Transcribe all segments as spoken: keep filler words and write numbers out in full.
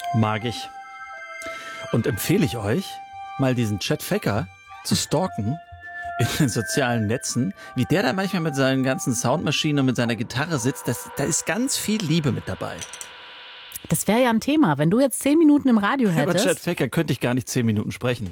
Mag ich. Und empfehle ich euch, mal diesen Chet Faker zu stalken in den sozialen Netzen, wie der da manchmal mit seinen ganzen Soundmaschinen und mit seiner Gitarre sitzt. Das, da ist ganz viel Liebe mit dabei. Das wäre ja ein Thema, wenn du jetzt zehn Minuten im Radio hättest. Über Chet Faker könnte ich gar nicht zehn Minuten sprechen.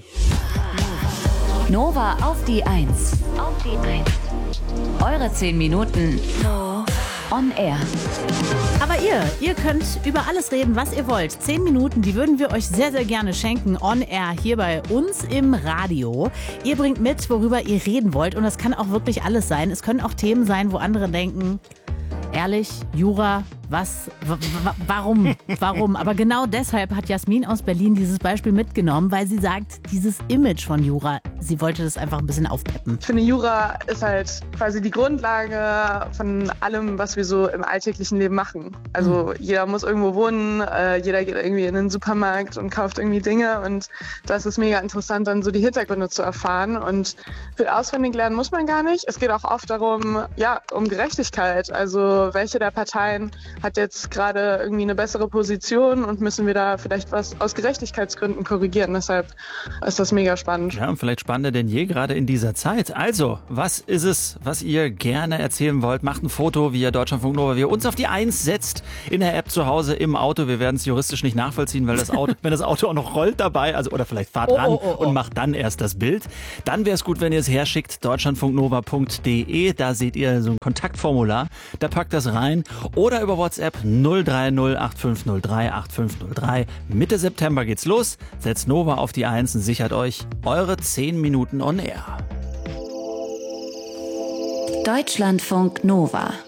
Nova auf die Eins. Auf die Eins. Eure zehn Minuten on air. Aber ihr, ihr könnt über alles reden, was ihr wollt. Zehn Minuten, die würden wir euch sehr, sehr gerne schenken on air hier bei uns im Radio. Ihr bringt mit, worüber ihr reden wollt, und das kann auch wirklich alles sein. Es können auch Themen sein, wo andere denken, ehrlich, Jura, was, w- w- warum, warum? Aber genau deshalb hat Jasmin aus Berlin dieses Beispiel mitgenommen, weil sie sagt, dieses Image von Jura, sie wollte das einfach ein bisschen aufpeppen. Ich finde, Jura ist halt quasi die Grundlage von allem, was wir so im alltäglichen Leben machen. Also jeder muss irgendwo wohnen, äh, jeder geht irgendwie in den Supermarkt und kauft irgendwie Dinge, und das ist mega interessant, dann so die Hintergründe zu erfahren. Und viel auswendig lernen muss man gar nicht. Es geht auch oft darum, ja, um Gerechtigkeit. Also welche der Parteien hat jetzt gerade irgendwie eine bessere Position und müssen wir da vielleicht was aus Gerechtigkeitsgründen korrigieren. Deshalb ist das mega spannend. Ja, und vielleicht spannender denn je, gerade in dieser Zeit. Also, was ist es, was ihr gerne erzählen wollt? Macht ein Foto via Deutschlandfunk Nova, wie ihr uns auf die Eins setzt, in der App zu Hause, im Auto. Wir werden es juristisch nicht nachvollziehen, weil das Auto, wenn das Auto auch noch rollt dabei, also oder vielleicht fahrt Oh, ran oh, oh, oh. und macht dann erst das Bild. Dann wäre es gut, wenn ihr es herschickt, deutschlandfunknova punkt de. Da seht ihr so ein Kontaktformular. Da packt das rein. Oder über WhatsApp null drei null acht fünf null drei acht fünf null drei. Mitte September geht's los. Setzt Nova auf die Eins und sichert euch eure zehn Minuten on air. Deutschlandfunk Nova.